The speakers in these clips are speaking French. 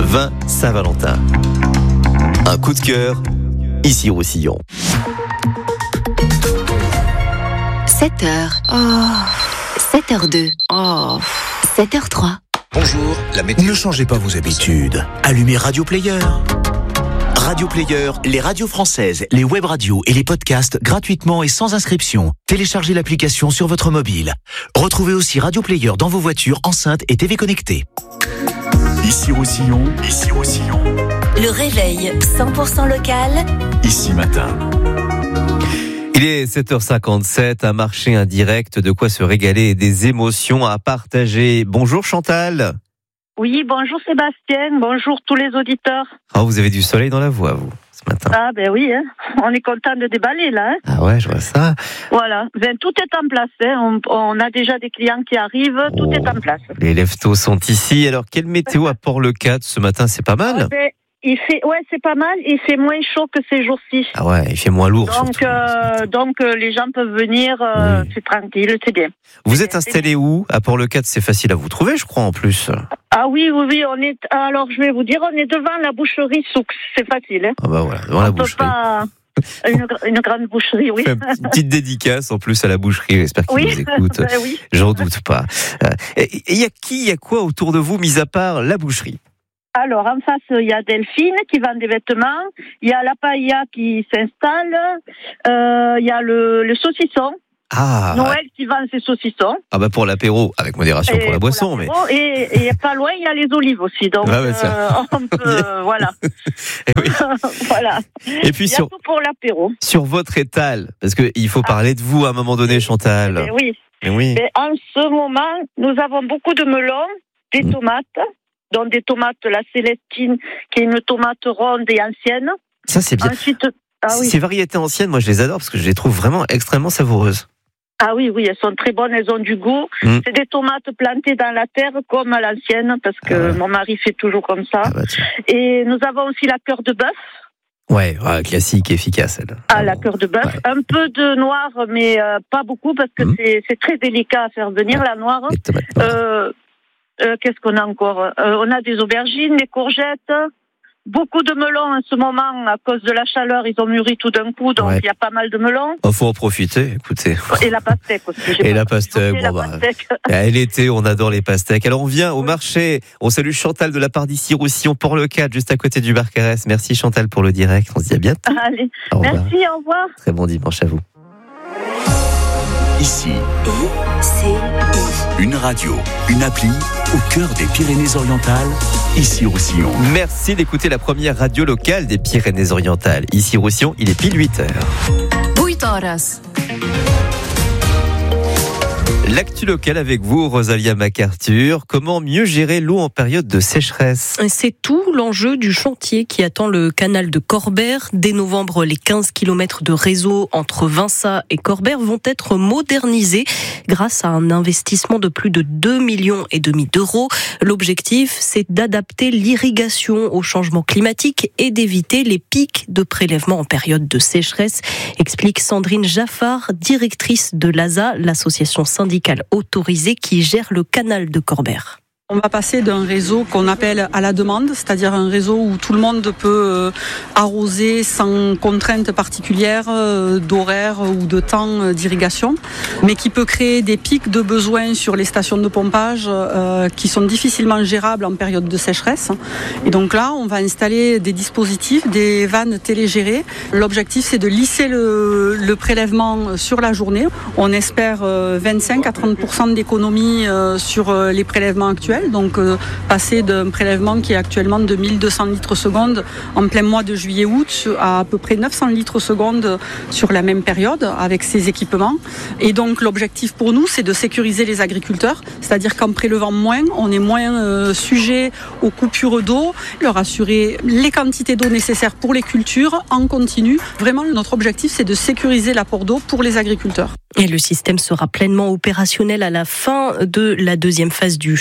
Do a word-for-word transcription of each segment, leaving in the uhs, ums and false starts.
vin Saint-Valentin. Un coup de cœur, ici Roussillon. sept heures. Oh. sept heures deux. Oh. sept heures trois. Bonjour, la météo. Ne changez pas vos habitudes. Allumez Radio Player. Radio Player, les radios françaises, les web radios et les podcasts gratuitement et sans inscription. Téléchargez l'application sur votre mobile. Retrouvez aussi Radio Player dans vos voitures, enceintes et T V connectées. Ici Roussillon, ici Roussillon. Le réveil cent pour cent local. Ici Matin. Il est sept heures cinquante-sept, un marché indirect, de quoi se régaler et des émotions à partager. Bonjour Chantal. Oui, bonjour Sébastien, bonjour tous les auditeurs. Oh, vous avez du soleil dans la voix, vous, ce matin. Ah ben oui, hein. On est content de déballer là. Hein. Ah ouais, je vois ça. Voilà, ben, tout est en place. Hein. On, on a déjà des clients qui arrivent, tout oh, est en place. Les lève-tôt sont ici. Alors, quelle météo à Port-le-Cadre ce matin? C'est pas mal. Ah ben, il fait, ouais, c'est pas mal. Il fait moins chaud que ces jours-ci. Ah ouais, il fait moins lourd. Donc, surtout, euh, donc euh, les gens peuvent venir. Euh, oui. C'est tranquille, c'est bien. Vous c'est êtes bien, installé où? À Port-le-Cadre, c'est facile à vous trouver, je crois, en plus. Ah oui, oui, oui. On est. Alors, je vais vous dire, on est devant la boucherie Soux. C'est facile. Hein. Ah bah voilà, devant la on peut boucherie. Pas... Une, une grande boucherie, oui. Une petite dédicace en plus à la boucherie. J'espère qu'ils oui. nous écoutent. Ben oui. J'en doute pas. Et il y a qui, il y a quoi autour de vous, mis à part la boucherie? Alors, en face, il y a Delphine qui vend des vêtements. Il y a la paella qui s'installe. Euh, il y a le, le saucisson. Ah. Noël qui vend ses saucissons. Ah bah pour l'apéro, avec modération Et pour la boisson, mais. Et, et pas loin, il y a les olives aussi. Donc, ah bah euh, on peut, euh, voilà. Et, oui. voilà. Et puis il y a sur, tout pour l'apéro. sur votre étal, parce qu'il faut parler de vous à un moment donné, Chantal. Mais oui. Mais oui. Mais en ce moment, nous avons beaucoup de melons, des mmh. tomates, dont des tomates, la Célestine, qui est une tomate ronde et ancienne. Ça, c'est bien. Ensuite, ah oui. Ces variétés anciennes, moi, je les adore parce que je les trouve vraiment extrêmement savoureuses. Ah oui, oui, elles sont très bonnes, elles ont du goût. Mmh. C'est des tomates plantées dans la terre comme à l'ancienne, parce que ah ouais. mon mari fait toujours comme ça. Ah bah et nous avons aussi la cœur de bœuf. Ouais, ouais, classique, efficace. Elle. Ah, la cœur de bœuf. Ouais. Un peu de noir, mais euh, pas beaucoup, parce que mmh. c'est, c'est très délicat à faire venir, ouais. la noire. Euh, euh, qu'est-ce qu'on a encore euh, On a des aubergines, des courgettes. Beaucoup de melons en ce moment, à cause de la chaleur, ils ont mûri tout d'un coup, donc il ouais. y a pas mal de melons. Il oh, faut en profiter, écoutez. Et la pastèque aussi. Et la pastèque, bon, la bah, pastèque. Et l'été, on adore les pastèques. Alors on vient au oui. marché, on salue Chantal de la part d'ici Roussillon, Port-le-Cadre, juste à côté du Barcarès. Merci Chantal pour le direct, on se dit à bientôt. Allez, au merci, au revoir. Très bon dimanche à vous. Ici, I C I. Une radio, une appli au cœur des Pyrénées-Orientales, ici Roussillon. Merci d'écouter la première radio locale des Pyrénées-Orientales. Ici Roussillon, il est pile huit heures. huit horas. L'actu locale avec vous, Rosalia MacArthur. Comment mieux gérer l'eau en période de sécheresse? C'est tout l'enjeu du chantier qui attend le canal de Corbère. Dès novembre, les quinze kilomètres de réseau entre Vinça et Corbère vont être modernisés grâce à un investissement de plus de deux millions et demi d'euros. L'objectif, c'est d'adapter l'irrigation au changement climatique et d'éviter les pics de prélèvement en période de sécheresse, explique Sandrine Jaffard, directrice de l'A S A, l'association syndicale autorisée qui gère le canal de Corbère. On va passer d'un réseau qu'on appelle à la demande, c'est-à-dire un réseau où tout le monde peut arroser sans contrainte particulière d'horaire ou de temps d'irrigation, mais qui peut créer des pics de besoins sur les stations de pompage qui sont difficilement gérables en période de sécheresse. Et donc là, on va installer des dispositifs, des vannes télégérées. L'objectif, c'est de lisser le, le prélèvement sur la journée. On espère vingt-cinq à trente pour cent d'économie sur les prélèvements actuels. Donc euh, passer d'un prélèvement qui est actuellement de mille deux cents litres seconde en plein mois de juillet-août à à peu près neuf cents litres seconde sur la même période avec ces équipements. Et donc l'objectif pour nous, c'est de sécuriser les agriculteurs, c'est-à-dire qu'en prélevant moins, on est moins euh, sujet aux coupures d'eau, leur assurer les quantités d'eau nécessaires pour les cultures en continu. Vraiment, notre objectif, c'est de sécuriser l'apport d'eau pour les agriculteurs. Et le système sera pleinement opérationnel à la fin de la deuxième phase du chantier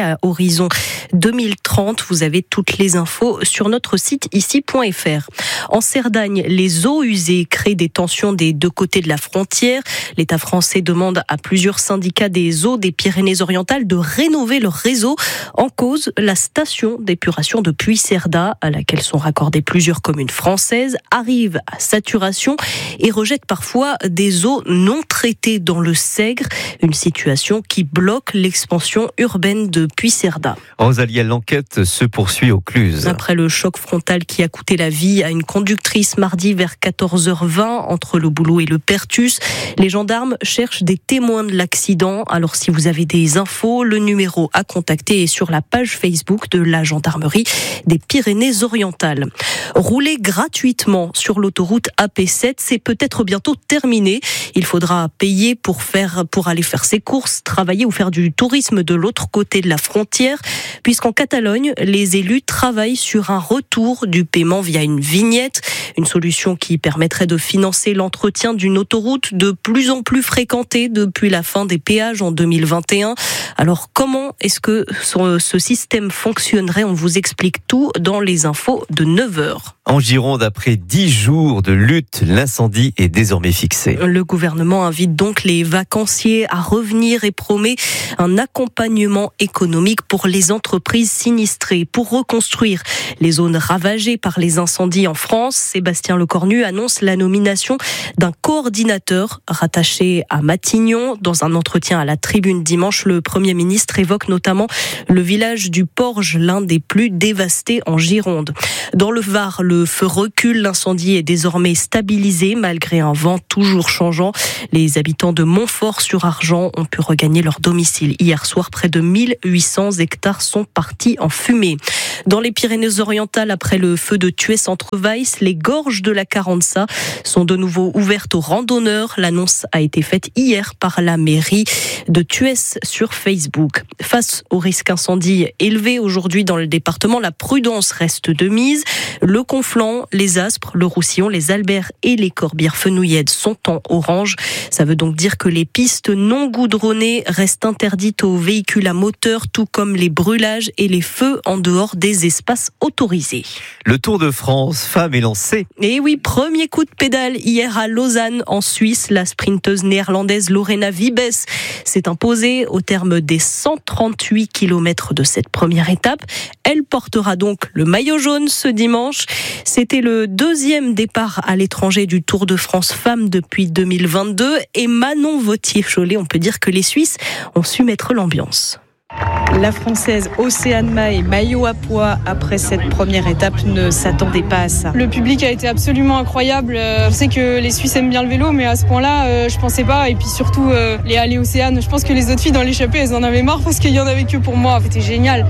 à horizon deux mille trente. Vous avez toutes les infos sur notre site ici point f r. En Cerdagne, les eaux usées créent des tensions des deux côtés de la frontière. L'État français demande à plusieurs syndicats des eaux des Pyrénées-Orientales de rénover leur réseau. En cause, la station d'épuration de Puigcerdà, à laquelle sont raccordées plusieurs communes françaises, arrive à saturation et rejette parfois des eaux non traitées dans le Sègre, une situation qui bloque l'expansion urbaine de Puigcerdà. Rosalie, l'enquête se poursuit au Cluse. Après le choc frontal qui a coûté la vie à une conductrice mardi vers quatorze heures vingt entre le Boulot et le Pertus, les gendarmes cherchent des témoins de l'accident. Alors si vous avez des infos, le numéro à contacter est sur la page Facebook de la gendarmerie des Pyrénées-Orientales. Rouler gratuitement sur l'autoroute A P sept, c'est peut-être bientôt terminé. Il faudra payer pour faire, pour aller faire ses courses, travailler ou faire du tourisme de l'autre côté de la frontière, puisqu'en Catalogne, les élus travaillent sur un retour du paiement via une vignette, une solution qui permettrait de financer l'entretien d'une autoroute de plus en plus fréquentée depuis la fin des péages en deux mille vingt et un. Alors comment est-ce que ce système fonctionnerait ? On vous explique tout dans les infos de neuf heures. En Gironde, après dix jours de lutte, l'incendie est désormais fixé. Le gouvernement invite donc les vacanciers à revenir et promet un accompagnement économique pour les entreprises sinistrées. Pour reconstruire les zones ravagées par les incendies en France, Sébastien Lecornu annonce la nomination d'un coordinateur rattaché à Matignon. Dans un entretien à la Tribune dimanche, le Premier ministre évoque notamment le village du Porge, l'un des plus dévastés en Gironde. Dans le Var, le feu recule, l'incendie est désormais stabilisé malgré un vent toujours changeant. Les habitants de Montfort-sur-Argent ont pu regagner leur domicile. Hier soir, près de mille huit cents hectares sont partis en fumée. Dans les Pyrénées-Orientales, après le feu de Thuès-entre-Weiss, les gorges de la Carantsa sont de nouveau ouvertes aux randonneurs. L'annonce a été faite hier par la mairie de Thuès sur Facebook. Face au risque incendie élevé aujourd'hui dans le département, la prudence reste de mise. Le Conflent, les Aspres, le Roussillon, les Alberts et les Corbières-Fenouillèdes sont en orange. Ça veut donc dire que les pistes non goudronnées restent interdites aux véhicules à moteur, tout comme les brûlages et les feux en dehors des espaces autorisés. Le Tour de France femmes est lancé. Et oui, premier coup de pédale hier à Lausanne, en Suisse. La sprinteuse néerlandaise Lorena Wiebes s'est imposée au terme des cent trente-huit kilomètres de cette première étape. Elle portera donc le maillot jaune ce dimanche. C'était le deuxième départ à l'étranger du Tour de France femmes depuis deux mille vingt-deux. Et Manon Vauthier-Cholet, on peut dire que les Suisses ont su mettre l'ambiance. La Française Océane Mahé, maillot à pois après cette première étape, ne s'attendait pas à ça. Le public a été absolument incroyable. Je sais que les Suisses aiment bien le vélo, mais à ce point-là, je pensais pas. Et puis surtout, les allées Océane, je pense que les autres filles dans l'échappée, elles en avaient marre parce qu'il y en avait que pour moi. C'était génial.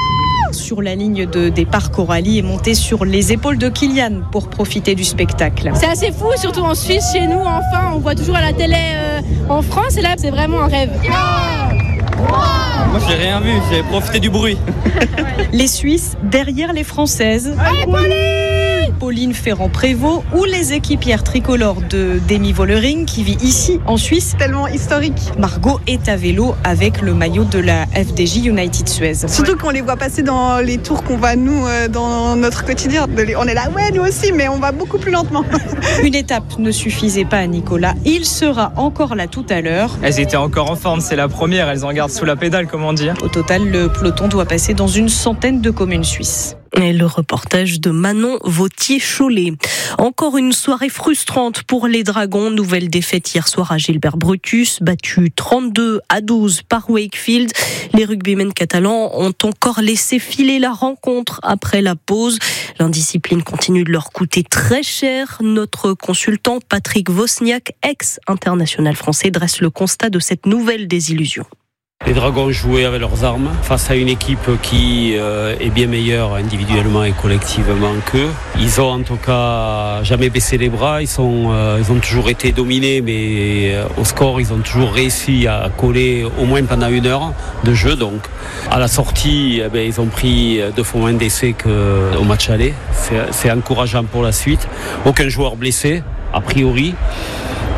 Sur la ligne de départ, Coralie est montée sur les épaules de Kylian pour profiter du spectacle. C'est assez fou, surtout en Suisse, chez nous, enfin, on voit toujours à la télé euh, en France, et là, c'est vraiment un rêve. Yeah Moi, j'ai rien vu, j'ai profité du bruit. Les Suisses derrière les Françaises. Allez, Pauline Pauline Ferrand-Prévôt ou les équipières tricolores de Demi Vollering qui vit ici en Suisse. Tellement historique. Margot est à vélo avec le maillot de la F D J United Suez. Surtout qu'on les voit passer dans les tours qu'on va nous dans notre quotidien. On est là, ouais, nous aussi, mais on va beaucoup plus lentement. Une étape ne suffisait pas à Nicolas. Il sera encore là tout à l'heure. Elles étaient encore en forme, c'est la première. Elles en gardent sous la pédale, comment dire. Au total, le peloton doit passer dans une centaine de communes suisses. Et le reportage de Manon Vauthier-Cholet. Encore une soirée frustrante pour les Dragons. Nouvelle défaite hier soir à Gilbert Brutus, battu trente-deux à douze par Wakefield. Les rugbymen catalans ont encore laissé filer la rencontre après la pause. L'indiscipline continue de leur coûter très cher. Notre consultant Patrick Wozniak, ex-international français, dresse le constat de cette nouvelle désillusion. Les Dragons jouaient avec leurs armes face à une équipe qui euh, est bien meilleure individuellement et collectivement qu'eux. Ils ont en tout cas jamais baissé les bras, ils, sont, euh, ils ont toujours été dominés, mais euh, au score ils ont toujours réussi à coller au moins pendant une heure de jeu. Donc à la sortie, eh bien, ils ont pris deux fois moins d'essais qu'au match aller. C'est, c'est encourageant pour la suite. Aucun joueur blessé, a priori.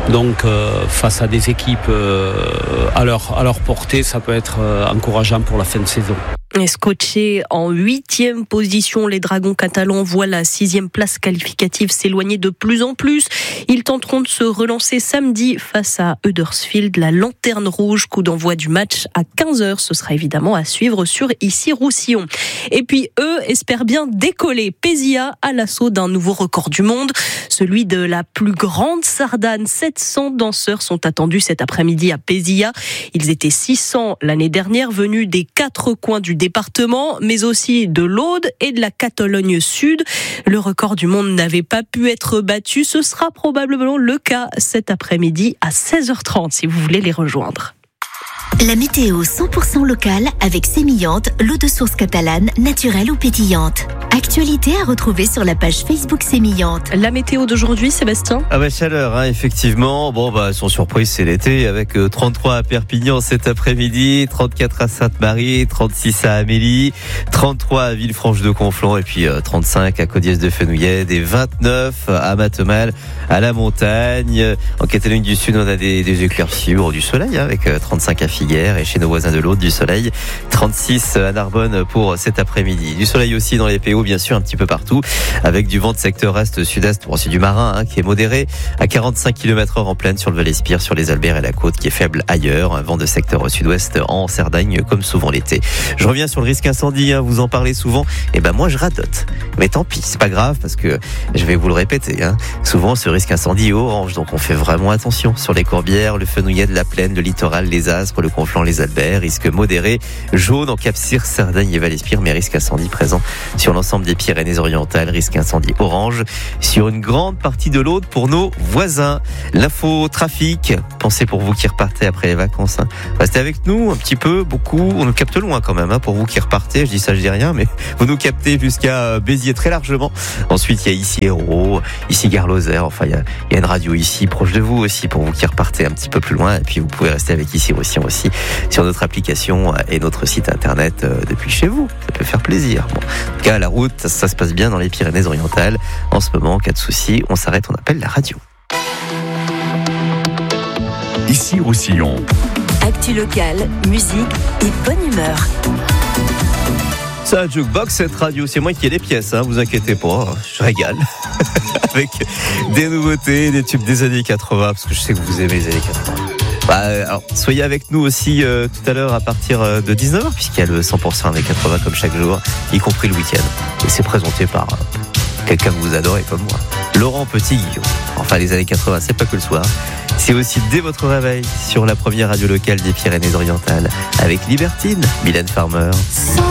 Donc euh, face à des équipes euh, à, leur, à leur portée, ça peut être euh, encourageant pour la fin de saison. Et scotché en huitième position, les Dragons catalans voient la sixième place qualificative s'éloigner de plus en plus. Ils tenteront de se relancer samedi face à Huddersfield, la lanterne rouge. Coup d'envoi du match à quinze heures. Ce sera évidemment à suivre sur Issy-Roussillon. Et puis eux espèrent bien décoller. Pézia à l'assaut d'un nouveau record du monde, celui de la plus grande sardane. sept cents danseurs sont attendus cet après-midi à Pézia. Ils étaient six cents l'année dernière, venus des quatre coins du département, mais aussi de l'Aude et de la Catalogne Sud. Le record du monde n'avait pas pu être battu. Ce sera probablement le cas cet après-midi à seize heures trente si vous voulez les rejoindre. La météo cent pour cent locale avec Sémillante, l'eau de source catalane, naturelle ou pétillante. Actualité à retrouver sur la page Facebook Sémillante. La météo d'aujourd'hui, Sébastien ? Ah bah chaleur, hein, effectivement. Bon bah sans surprise, c'est l'été avec trente-trois à Perpignan cet après-midi, trente-quatre à Sainte-Marie, trente-six à Amélie, trente-trois à Villefranche-de-Conflans et puis euh, trente-cinq à Codiès-de-Fenouillet, et vingt-neuf à Matemal, à la montagne. En Catalogne du Sud, on a des, des éclaircies, oh, du soleil hein, avec euh, trente-cinq à Figueres et chez nos voisins de l'Aude du soleil, trente-six à Narbonne pour cet après-midi. Du soleil aussi dans les P O, bien sûr, un petit peu partout, avec du vent de secteur est-sud-est, bon, c'est du marin hein, qui est modéré à quarante-cinq kilomètres heure en pleine sur le Val-Espire, sur les Alberts et la côte, qui est faible ailleurs. Un vent de secteur au sud-ouest en Cerdagne, comme souvent l'été. Je reviens sur le risque incendie, hein, vous en parlez souvent. Et ben moi je radote, mais tant pis, c'est pas grave parce que je vais vous le répéter. Hein, souvent ce risque incendie est orange, donc on fait vraiment attention sur les Corbières, le Fenouillet de la Plaine, le littoral, les Aspres, le Conflans, les Alberts. Risque modéré, jaune en Cap-Cyr, Cerdagne et Val-Espire, mais risque incendie présent sur l'ensemble des Pyrénées-Orientales, risque incendie orange sur une grande partie de l'Aude pour nos voisins. L'info trafic, pensez pour vous qui repartez après les vacances. Hein. Restez avec nous un petit peu, beaucoup, on nous capte loin quand même, hein, pour vous qui repartez, je dis ça, je dis rien, mais vous nous captez jusqu'à Béziers très largement. Ensuite, il y a ici Hérault, ici Gare-Lozère, enfin il y, a, il y a une radio ici proche de vous aussi pour vous qui repartez un petit peu plus loin, et puis vous pouvez rester avec ici aussi, aussi sur notre application et notre site internet depuis chez vous. Ça peut faire plaisir. Bon, en tout cas, la route, ça, ça se passe bien dans les Pyrénées-Orientales. En ce moment, en cas de souci, on s'arrête, on appelle la radio. Issy-Roussillon. Actu locale, musique et bonne humeur. C'est un jukebox, cette radio, c'est moi qui ai les pièces, hein, vous inquiétez pas, je régale. Avec des nouveautés, des tubes des années quatre-vingts, parce que je sais que vous aimez les années quatre-vingts. Bah, alors, soyez avec nous aussi euh, tout à l'heure à partir de dix-neuf heures, puisqu'il y a le cent pour cent années quatre-vingts comme chaque jour, y compris le week-end. Et c'est présenté par euh, quelqu'un que vous adorez comme moi, Laurent Petit-Guillaume. Enfin, les années quatre-vingts, c'est pas que le soir, c'est aussi dès votre réveil sur la première radio locale des Pyrénées-Orientales, avec Libertine, Mylène Farmer.